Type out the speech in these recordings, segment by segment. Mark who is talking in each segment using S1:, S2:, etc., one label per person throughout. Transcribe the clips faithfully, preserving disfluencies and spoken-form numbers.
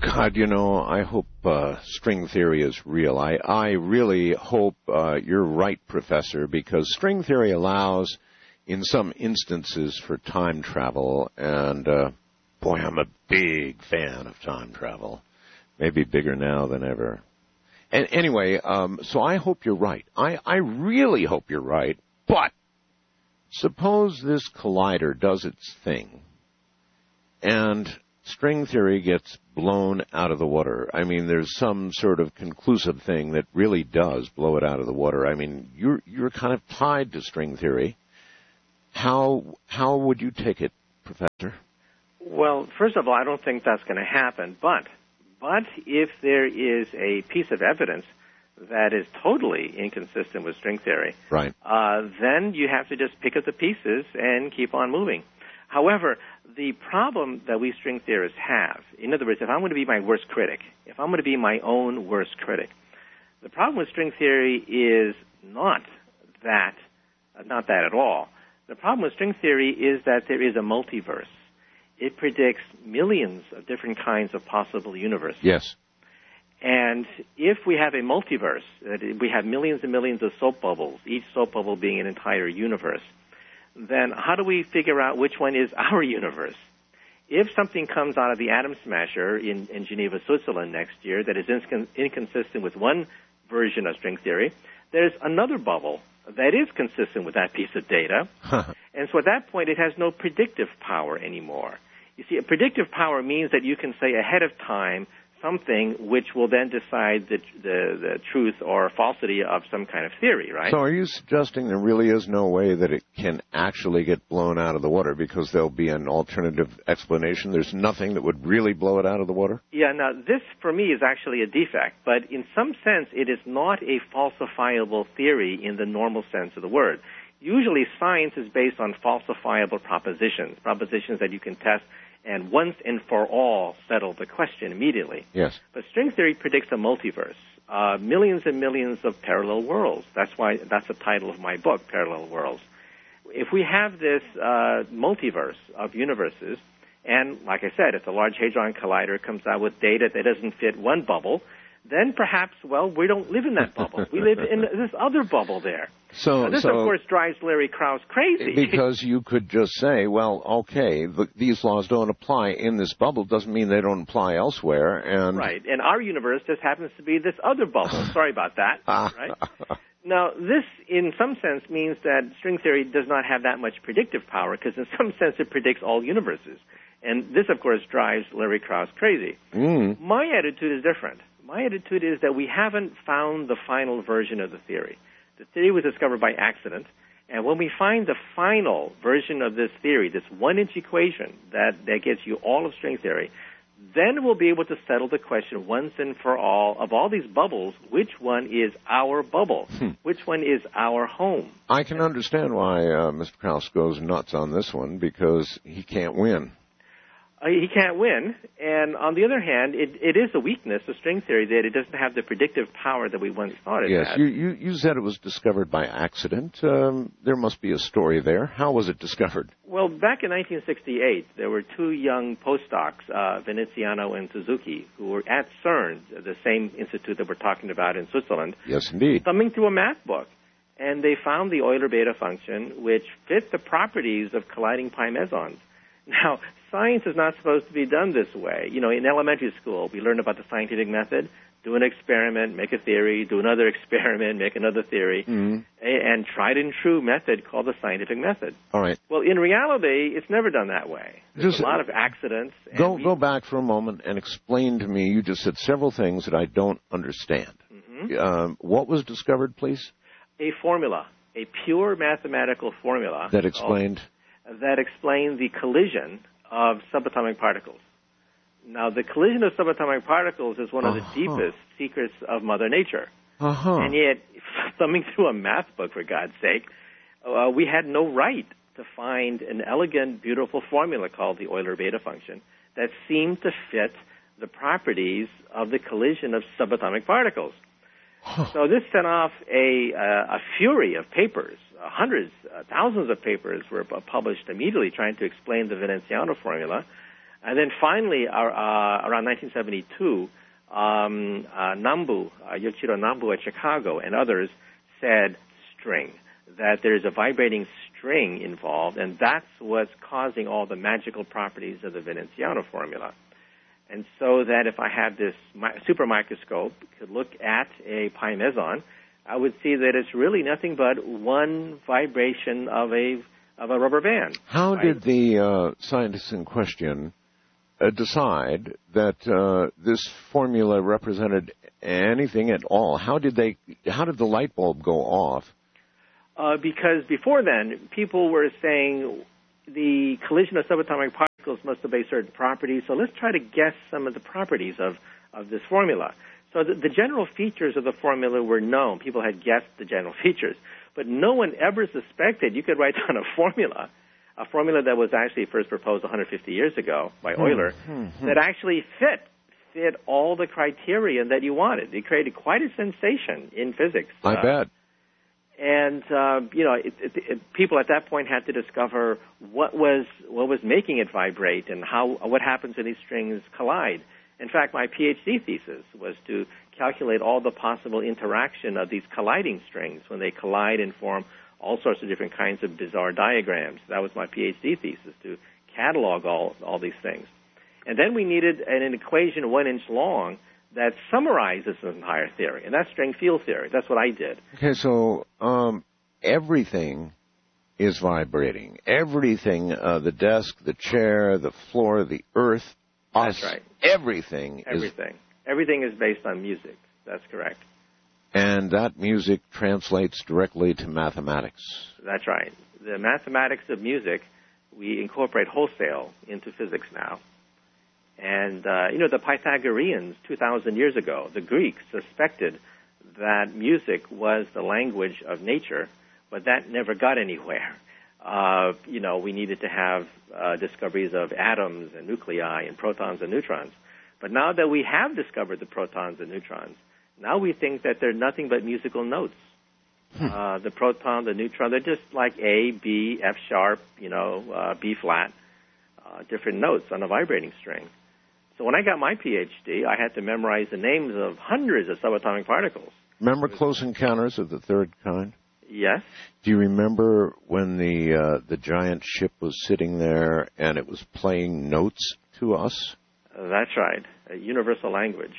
S1: God, you know, I hope uh, string theory is real. I, I really hope uh, you're right, Professor, because string theory allows, in some instances, for time travel. And, uh, boy, I'm a big fan of time travel. Maybe bigger now than ever. And anyway, um, so I hope you're right. I, I really hope you're right. But suppose this collider does its thing, and string theory gets blown out of the water. I mean, there's some sort of conclusive thing that really does blow it out of the water. I mean, you're you're kind of tied to string theory. How how would you take it, Professor?
S2: Well, first of all, I don't think that's going to happen. But but if there is a piece of evidence that is totally inconsistent with string theory,
S1: right,
S2: uh, then you have to just pick up the pieces and keep on moving. However, the problem that we string theorists have, in other words, if I'm going to be my worst critic, if I'm going to be my own worst critic, the problem with string theory is not that, not that at all. The problem with string theory is that there is a multiverse. It predicts millions of different kinds of possible universes.
S1: Yes.
S2: And if we have a multiverse, we have millions and millions of soap bubbles, each soap bubble being an entire universe, then how do we figure out which one is our universe? If something comes out of the atom smasher in, in Geneva, Switzerland next year that is incon- inconsistent with one version of string theory, there's another bubble that is consistent with that piece of data. And so at that point, it has no predictive power anymore. You see, a predictive power means that you can say ahead of time something which will then decide the, the, the truth or falsity of some kind of theory, right?
S1: So are you suggesting there really is no way that it can actually get blown out of the water because there'll be an alternative explanation? There's nothing that would really blow it out of the water?
S2: Yeah, now this for me is actually a defect, but in some sense it is not a falsifiable theory in the normal sense of the word. Usually science is based on falsifiable propositions, propositions that you can test and once and for all settle the question immediately.
S1: Yes.
S2: But string theory predicts a multiverse, uh, millions and millions of parallel worlds. That's why that's the title of my book, Parallel Worlds. If we have this uh, multiverse of universes, and like I said, if the Large Hadron Collider comes out with data that doesn't fit one bubble, then perhaps, well, we don't live in that bubble. We live in this other bubble there.
S1: So
S2: now, this,
S1: so,
S2: of course, drives Larry Krauss crazy.
S1: Because you could just say, well, okay, the, these laws don't apply in this bubble. Doesn't mean they don't apply elsewhere. And
S2: right. And our universe just happens to be this other bubble. Sorry about that. Right? Now, this, in some sense, means that string theory does not have that much predictive power because, in some sense, it predicts all universes. And this, of course, drives Larry Krauss crazy.
S1: Mm.
S2: My attitude is different. My attitude is that we haven't found the final version of the theory. The theory was discovered by accident, and when we find the final version of this theory, this one-inch equation that, that gets you all of string theory, then we'll be able to settle the question once and for all of all these bubbles, which one is our bubble? Hmm. Which one is our home?
S1: I can understand why uh, Mister Krauss goes nuts on this one, because he can't win.
S2: Uh, he can't win, and on the other hand, it, it is a weakness of string theory that it doesn't have the predictive power that we once thought it
S1: yes,
S2: had.
S1: Yes, you, you, you said it was discovered by accident. Um, there must be a story there. How was it discovered?
S2: Well, back in nineteen sixty-eight, there were two young postdocs, uh, Veneziano and Suzuki, who were at CERN, the same institute that we're talking about in Switzerland.
S1: Yes, indeed.
S2: Thumbing through a math book, and they found the Euler beta function, which fit the properties of colliding pi mesons. Now, science is not supposed to be done this way. You know, in elementary school, we learn about the scientific method, do an experiment, make a theory, do another experiment, make another theory, mm-hmm. and tried and true method called the scientific method.
S1: All right.
S2: Well, in reality, it's never done that way. There's
S1: just,
S2: a lot of accidents.
S1: Go,
S2: we,
S1: go back for a moment and explain to me, you just said several things that I don't understand. Mm-hmm. Um, what was discovered, please?
S2: A formula, a pure mathematical formula.
S1: That explained?
S2: Called, that explained the collision of subatomic particles. Now, the collision of subatomic particles is one of uh-huh. the deepest secrets of Mother Nature.
S1: Uh-huh.
S2: And yet, thumbing through a math book, for God's sake, uh, we had no right to find an elegant, beautiful formula called the Euler beta function that seemed to fit the properties of the collision of subatomic particles. Huh. So this set off a, uh, a fury of papers. Uh, hundreds, uh, thousands of papers were uh, published immediately trying to explain the Veneziano formula. And then finally, our, uh, around nineteen seventy-two, um, uh, Nambu, uh, Yoichiro Nambu at Chicago and others said string, that there's a vibrating string involved, and that's what's causing all the magical properties of the Veneziano formula. And so that if I had this mi- super microscope, could look at a pi meson, I would see that it's really nothing but one vibration of a of a rubber band.
S1: How
S2: right?
S1: did the uh, scientists in question uh, decide that uh, this formula represented anything at all? How did they? How did the light bulb go off?
S2: Uh, because before then, people were saying the collision of subatomic particles must obey certain properties, so let's try to guess some of the properties of, of this formula. So the, the general features of the formula were known. People had guessed the general features. But no one ever suspected you could write down a formula, a formula that was actually first proposed one hundred fifty years ago by Euler, mm-hmm. that actually fit fit all the criteria that you wanted. It created quite a sensation in physics.
S1: I
S2: uh,
S1: bet.
S2: And uh, you know, it, it, it, people at that point had to discover what was what was making it vibrate and how what happens when these strings collide. In fact, my PhD thesis was to calculate all the possible interaction of these colliding strings when they collide and form all sorts of different kinds of bizarre diagrams. That was my PhD thesis, to catalog all all these things. And then we needed an, an equation one inch long that summarizes the entire theory, and that's string field theory. That's what I did.
S1: Okay, so um, everything is vibrating. Everything, uh, the desk, the chair, the floor, the earth, us,
S2: that's right.
S1: everything.
S2: Everything.
S1: Is,
S2: everything is based on music. That's correct.
S1: And that music translates directly to mathematics.
S2: That's right. The mathematics of music, we incorporate wholesale into physics now. And, uh, you know, the Pythagoreans two thousand years ago, the Greeks, suspected that music was the language of nature, but that never got anywhere. Uh, you know, we needed to have uh, discoveries of atoms and nuclei and protons and neutrons. But now that we have discovered the protons and neutrons, now we think that they're nothing but musical notes. Hmm. Uh, the proton, the neutron, they're just like A, B, F sharp, you know, uh, B flat, uh, different notes on a vibrating string. So when I got my PhD, I had to memorize the names of hundreds of subatomic particles.
S1: Remember Close Encounters of the Third Kind?
S2: Yes.
S1: Do you remember when the uh, the giant ship was sitting there and it was playing notes to us?
S2: Uh, that's right. A universal language.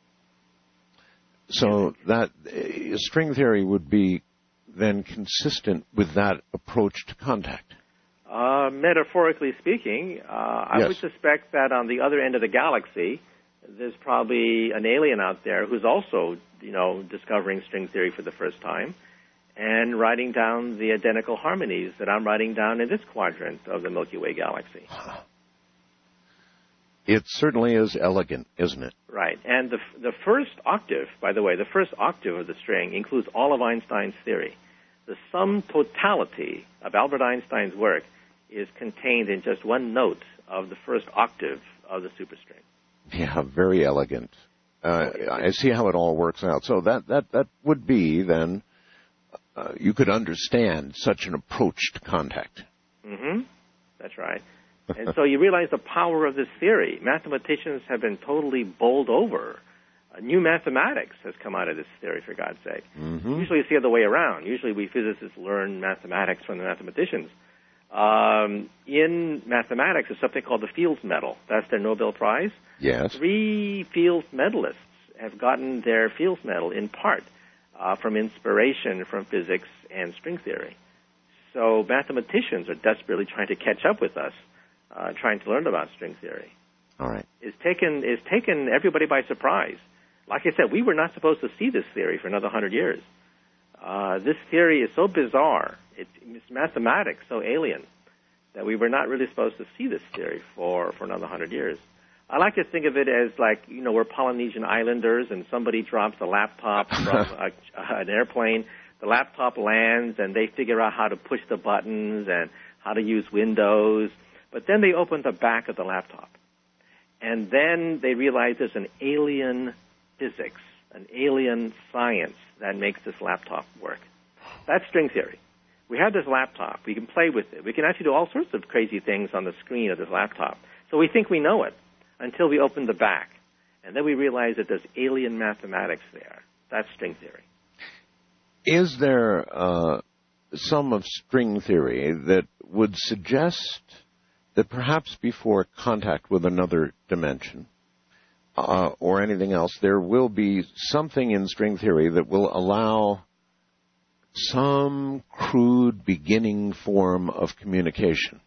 S1: So that uh, string theory would be then consistent with that approach to contact.
S2: Uh, metaphorically speaking, uh, I
S1: yes.
S2: would suspect that on the other end of the galaxy, there's probably an alien out there who's also, you know, discovering string theory for the first time and writing down the identical harmonies that I'm writing down in this quadrant of the Milky Way galaxy.
S1: It certainly is elegant, isn't it?
S2: Right. And the the first octave, by the way, the first octave of the string includes all of Einstein's theory. The sum totality of Albert Einstein's work is contained in just one note of the first octave of the superstring.
S1: Yeah, very elegant. Uh, I see how it all works out. So that, that, that would be, then, uh, you could understand such an approach to contact.
S2: Mm-hmm. That's right. And so you realize the power of this theory. Mathematicians have been totally bowled over. Uh, new mathematics has come out of this theory, for God's sake.
S1: Mm-hmm.
S2: Usually it's the other way around. Usually we physicists learn mathematics from the mathematicians. Um, in mathematics, there's something called the Fields Medal. That's their Nobel Prize.
S1: Yes.
S2: Three Fields medalists have gotten their Fields Medal in part uh, from inspiration from physics and string theory. So mathematicians are desperately trying to catch up with us, uh, trying to learn about string theory.
S1: All right.
S2: It's taken, it's taken everybody by surprise. Like I said, we were not supposed to see this theory for another hundred years. Uh, this theory is so bizarre, it, it's mathematics so alien, that we were not really supposed to see this theory for, for another hundred years. I like to think of it as like, you know, we're Polynesian islanders and somebody drops a laptop from a, an airplane. The laptop lands and they figure out how to push the buttons and how to use Windows. But then they open the back of the laptop. And then they realize there's an alien physics, an alien science that makes this laptop work. That's string theory. We have this laptop. We can play with it. We can actually do all sorts of crazy things on the screen of this laptop. So we think we know it until we open the back. And then we realize that there's alien mathematics there. That's string theory.
S1: Is there uh, some of string theory that would suggest that perhaps before contact with another dimension uh, or anything else, there will be something in string theory that will allow some crude beginning form of communication?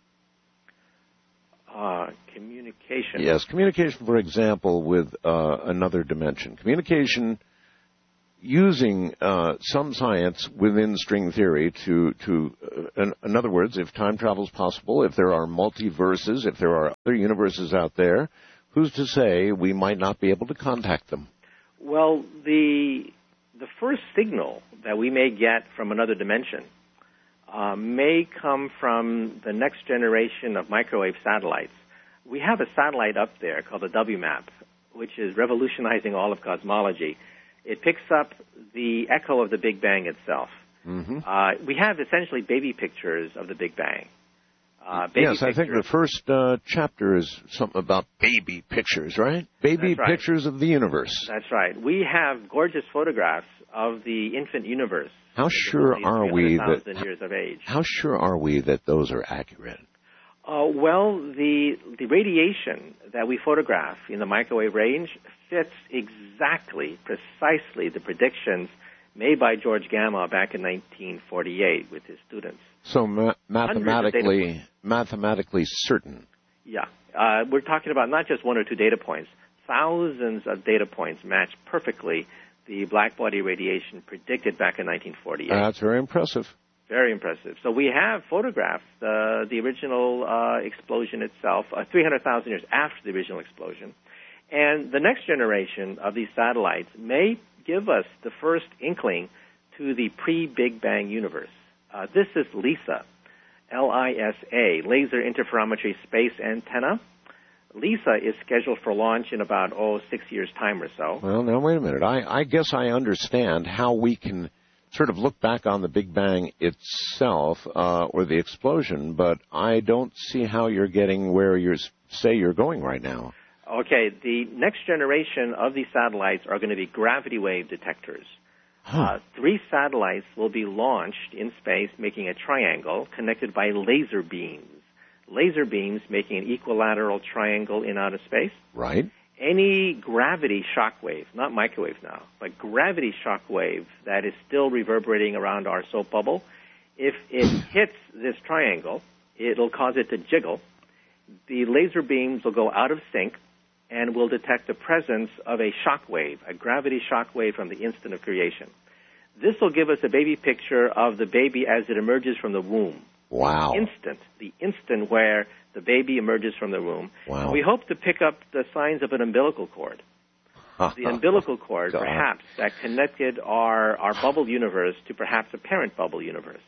S2: Uh, communication.
S1: Yes, communication, for example, with uh, another dimension. Communication using uh, some science within string theory to, to uh, in, in other words, if time travel is possible, if there are multiverses, if there are other universes out there, who's to say we might not be able to contact them?
S2: Well, the the first signal that we may get from another dimension uh, may come from the next generation of microwave satellites. We have a satellite up there called the W MAP, which is revolutionizing all of cosmology. It picks up the echo of the Big Bang itself.
S1: Mm-hmm.
S2: Uh, we have essentially baby pictures of the Big Bang. Uh, baby
S1: yes, I think the first uh, chapter is something about baby pictures, right? Baby
S2: right.
S1: pictures of the universe.
S2: That's right. We have gorgeous photographs of the infant universe.
S1: How sure are we that
S2: years of age.
S1: How sure are we that those are accurate?
S2: Uh, well, the the radiation that we photograph in the microwave range fits exactly, precisely the predictions made by George Gamow back in nineteen forty-eight with his students.
S1: So ma- mathematically, mathematically certain.
S2: Yeah, uh, we're talking about not just one or two data points. Thousands of data points match perfectly the black body radiation predicted back in nineteen forty-eight.
S1: That's very impressive.
S2: Very impressive. So we have photographed uh, the original uh, explosion itself, uh, three hundred thousand years after the original explosion. And the next generation of these satellites may give us the first inkling to the pre-Big Bang universe. Uh, this is LISA, L I S A, Laser Interferometry Space Antenna. LISA is scheduled for launch in about, oh, six years' time or so.
S1: Well, now, wait a minute. I, I guess I understand how we can sort of look back on the Big Bang itself uh, or the explosion, but I don't see how you're getting where you say you're going right now.
S2: Okay, the next generation of these satellites are going to be gravity wave detectors.
S1: Huh.
S2: Uh, three satellites will be launched in space making a triangle connected by laser beams. Laser beams making an equilateral triangle in outer space.
S1: Right.
S2: Any gravity shock wave, not microwave now, but gravity shock wave that is still reverberating around our soap bubble, if it hits this triangle, it'll cause it to jiggle. The laser beams will go out of sync and will detect the presence of a shock wave, a gravity shock wave from the instant of creation. This will give us a baby picture of the baby as it emerges from the womb.
S1: Wow.
S2: Instant, the instant where the baby emerges from the womb.
S1: Wow.
S2: We hope to pick up the signs of an umbilical cord. The umbilical cord,
S1: God.
S2: perhaps, that connected our, our bubble universe to perhaps a parent bubble universe.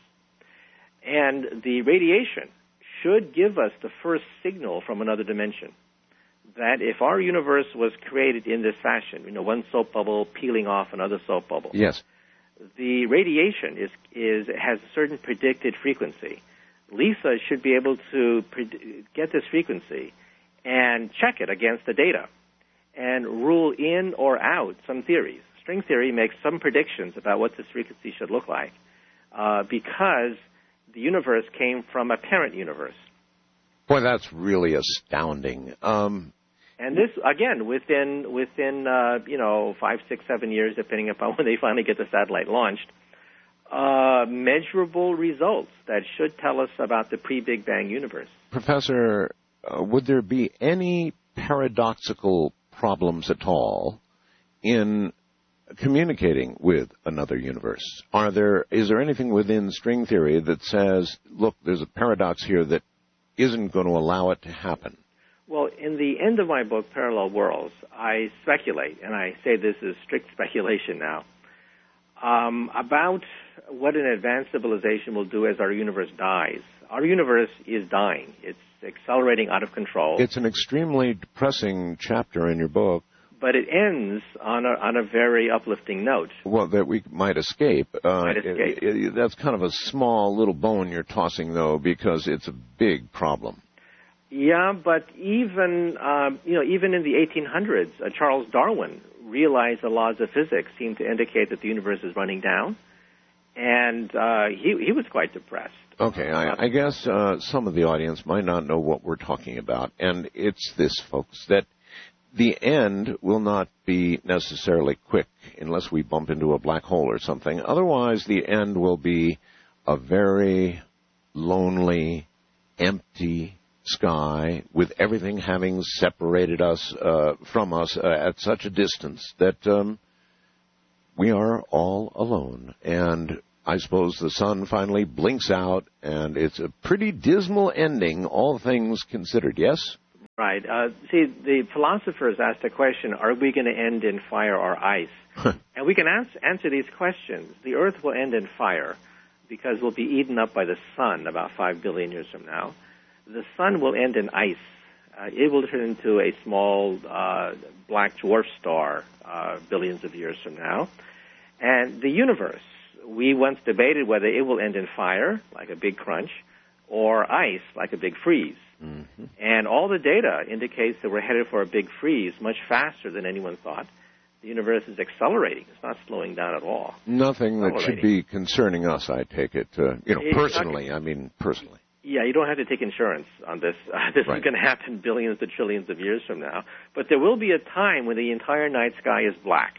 S2: And the radiation should give us the first signal from another dimension that if our universe was created in this fashion, you know, one soap bubble peeling off another soap bubble.
S1: Yes.
S2: The radiation is, is has a certain predicted frequency. LISA should be able to pred- get this frequency and check it against the data and rule in or out some theories. String theory makes some predictions about what this frequency should look like uh, because the universe came from a parent universe.
S1: Boy, that's really astounding. Um,
S2: and this, again, within, within uh, you know, five, six, seven years, depending upon when they finally get the satellite launched, uh, measurable results that should tell us about the pre-Big Bang universe.
S1: Professor, uh, would there be any paradoxical problems at all in communicating with another universe? Are there, is there anything within string theory that says, look, there's a paradox here that isn't going to allow it to happen?
S2: Well, in the end of my book, Parallel Worlds, I speculate, and I say this is strict speculation now, um, about what an advanced civilization will do as our universe dies. Our universe is dying. It's accelerating out of control.
S1: It's an extremely depressing chapter in your book.
S2: But it ends on a, on a very uplifting note.
S1: Well, that we might escape. Uh,
S2: might escape.
S1: It, it, that's kind of a small little bone you're tossing, though, because it's a big problem.
S2: Yeah, but even uh, you know, even in the eighteen hundreds, uh, Charles Darwin realized the laws of physics seem to indicate that the universe is running down, and uh, he he was quite depressed.
S1: Okay, I, I guess uh, some of the audience might not know what we're talking about, and it's this, folks, that the end will not be necessarily quick unless we bump into a black hole or something. Otherwise, the end will be a very lonely, empty sky with everything having separated us uh, from us uh, at such a distance that um, we are all alone. And I suppose the sun finally blinks out, and it's a pretty dismal ending, all things considered, yes?
S2: Right. Uh, see, the philosophers asked the question, are we going to end in fire or ice? And we can ans- answer these questions. The Earth will end in fire because we'll be eaten up by the sun about five billion years from now. The sun will end in ice. Uh, it will turn into a small uh, black dwarf star uh, billions of years from now. And the universe, we once debated whether it will end in fire, like a big crunch, or ice, like a big freeze. Mm-hmm. And all the data indicates that we're headed for a big freeze much faster than anyone thought. The universe is accelerating. It's not slowing down at all.
S1: Nothing that should be concerning us, I take it. Uh, you know,
S2: it's
S1: personally,
S2: not,
S1: I mean, personally.
S2: Yeah, you don't have to take insurance on this. Uh, this right. is going to happen billions to trillions of years from now. But there will be a time when the entire night sky is black.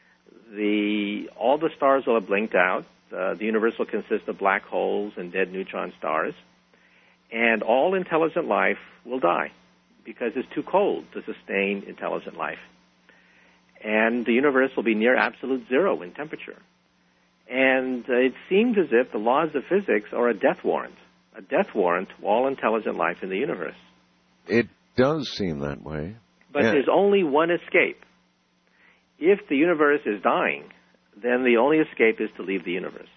S2: The all the stars will have blinked out. Uh, the universe will consist of black holes and dead neutron stars. And all intelligent life will die because it's too cold to sustain intelligent life. And the universe will be near absolute zero in temperature. And uh, it seems as if the laws of physics are a death warrant, a death warrant to all intelligent life in the universe.
S1: It does seem that way.
S2: But yeah. There's only one escape. If the universe is dying, then the only escape is to leave the universe.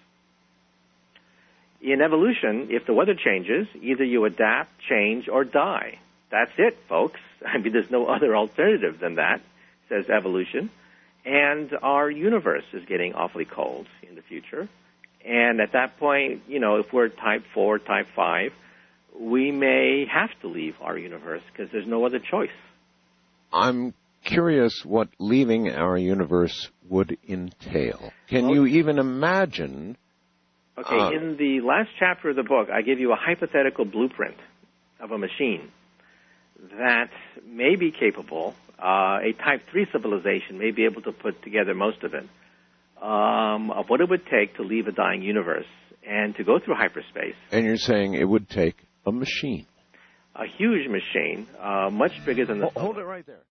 S2: In evolution, if the weather changes, either you adapt, change, or die. That's it, folks. I mean, there's no other alternative than that, says evolution. And our universe is getting awfully cold in the future. And at that point, you know, if we're type four, type five, we may have to leave our universe because there's no other choice.
S1: I'm curious what leaving our universe would entail. Can
S2: well,
S1: you even imagine?
S2: Okay,
S1: uh,
S2: in the last chapter of the book, I give you a hypothetical blueprint of a machine that may be capable, uh, a type three civilization may be able to put together most of it, um, of what it would take to leave a dying universe and to go through hyperspace.
S1: And you're saying it would take a machine.
S2: A huge machine, uh, much bigger than the...
S1: Hold, hold it right there.